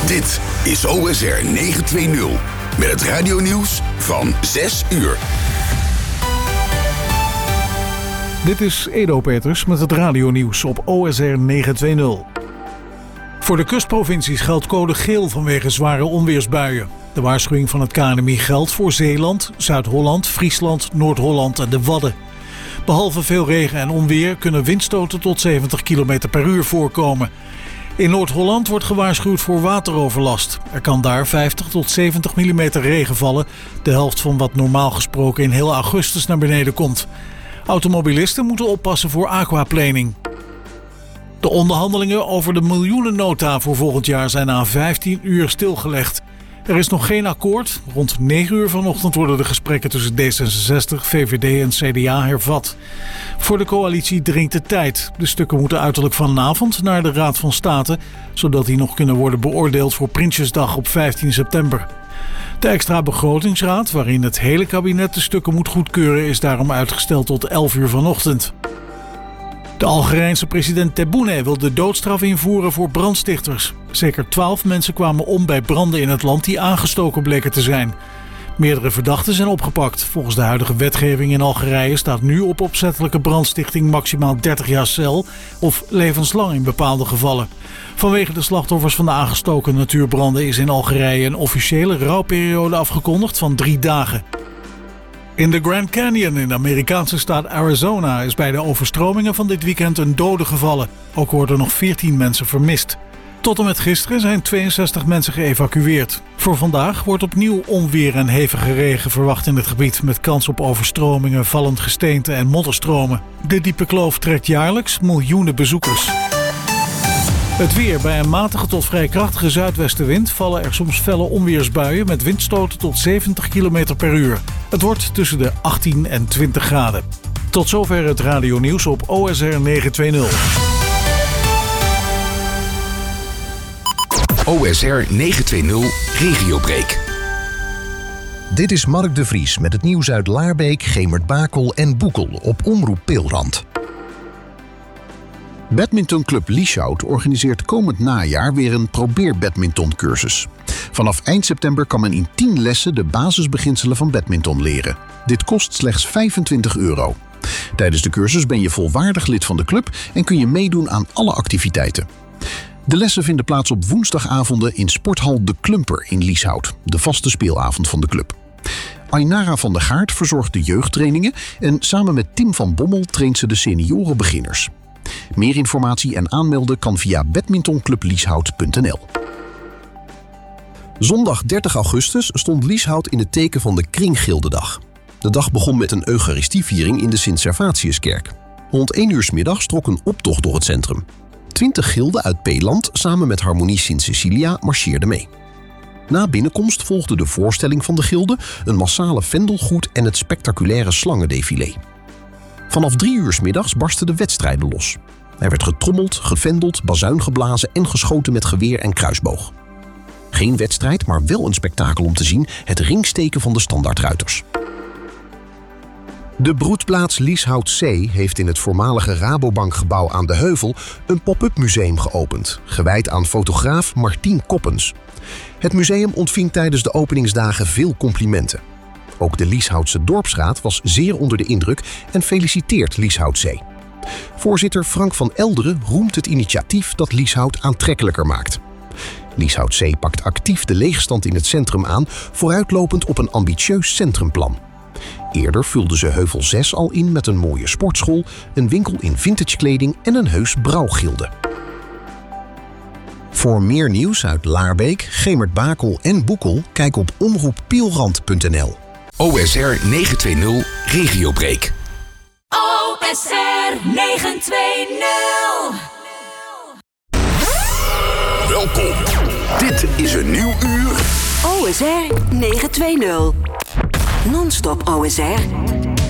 Dit is OSR 920 met het radionieuws van 6 uur. Dit is Edo Peters met het radionieuws op OSR 920. Voor de kustprovincies geldt code geel vanwege zware onweersbuien. De waarschuwing van het KNMI geldt voor Zeeland, Zuid-Holland, Friesland, Noord-Holland en de Wadden. Behalve veel regen en onweer kunnen windstoten tot 70 km per uur voorkomen. In Noord-Holland wordt gewaarschuwd voor wateroverlast. Er kan daar 50 tot 70 mm regen vallen, de helft van wat normaal gesproken in heel augustus naar beneden komt. Automobilisten moeten oppassen voor aquaplaning. De onderhandelingen over de miljoenennota voor volgend jaar zijn na 15 uur stilgelegd. Er is nog geen akkoord. Rond 9 uur vanochtend worden de gesprekken tussen D66, VVD en CDA hervat. Voor de coalitie dringt de tijd. De stukken moeten uiterlijk vanavond naar de Raad van State, zodat die nog kunnen worden beoordeeld voor Prinsjesdag op 15 september. De extra begrotingsraad, waarin het hele kabinet de stukken moet goedkeuren, is daarom uitgesteld tot 11 uur vanochtend. De Algerijnse president Tebboune wil de doodstraf invoeren voor brandstichters. Zeker 12 mensen kwamen om bij branden in het land die aangestoken bleken te zijn. Meerdere verdachten zijn opgepakt. Volgens de huidige wetgeving in Algerije staat nu op opzettelijke brandstichting maximaal 30 jaar cel of levenslang in bepaalde gevallen. Vanwege de slachtoffers van de aangestoken natuurbranden is in Algerije een officiële rouwperiode afgekondigd van 3 dagen. In de Grand Canyon in de Amerikaanse staat Arizona is bij de overstromingen van dit weekend een dode gevallen. Ook worden nog 14 mensen vermist. Tot en met gisteren zijn 62 mensen geëvacueerd. Voor vandaag wordt opnieuw onweer en hevige regen verwacht in het gebied, met kans op overstromingen, vallend gesteente en modderstromen. De diepe kloof trekt jaarlijks miljoenen bezoekers. Het weer. Bij een matige tot vrij krachtige zuidwestenwind vallen er soms felle onweersbuien met windstoten tot 70 km per uur. Het wordt tussen de 18 en 20 graden. Tot zover het radionieuws op OSR 920. OSR 920 Regiobreak. Dit is Mark de Vries met het nieuws uit Laarbeek, Gemert-Bakel en Boekel op Omroep Peelrand. Badmintonclub Lieshout organiseert komend najaar weer een probeerbadmintoncursus. Vanaf eind september kan men in 10 lessen de basisbeginselen van badminton leren. Dit kost slechts €25. Tijdens de cursus ben je volwaardig lid van de club en kun je meedoen aan alle activiteiten. De lessen vinden plaats op woensdagavonden in sporthal De Klumper in Lieshout, de vaste speelavond van de club. Ainara van der Gaart verzorgt de jeugdtrainingen en samen met Tim van Bommel traint ze de seniorenbeginners. Meer informatie en aanmelden kan via badmintonclublieshout.nl. Zondag 30 augustus stond Lieshout in het teken van de Kringgildedag. De dag begon met een eucharistieviering in de Sint-Servatiuskerk. Rond 1 uur 's middags trok een optocht door het centrum. 20 gilden uit Peeland samen met Harmonie Sint-Cecilia marcheerden mee. Na binnenkomst volgde de voorstelling van de gilden, een massale vendelgoed en het spectaculaire slangendefilé. Vanaf 3 uur 's middags barsten de wedstrijden los. Er werd getrommeld, gevendeld, bazuin geblazen en geschoten met geweer en kruisboog. Geen wedstrijd, maar wel een spektakel om te zien, het ringsteken van de standaardruiters. De broedplaats Lieshout C heeft in het voormalige Rabobankgebouw aan de Heuvel een pop-up museum geopend, gewijd aan fotograaf Martien Koppens. Het museum ontving tijdens de openingsdagen veel complimenten. Ook de Lieshoutse dorpsraad was zeer onder de indruk en feliciteert Lieshout C. Voorzitter Frank van Elderen roemt het initiatief dat Lieshout aantrekkelijker maakt. Lieshout C pakt actief de leegstand in het centrum aan, vooruitlopend op een ambitieus centrumplan. Eerder vulde ze Heuvel 6 al in met een mooie sportschool, een winkel in vintagekleding en een heus brouwgilde. Voor meer nieuws uit Laarbeek, Gemert-Bakel en Boekel, kijk op omroeppeelrand.nl. OSR 920 Regiobreak. OSR 920. Welkom. Dit is een nieuw uur. OSR 920. Non-stop OSR.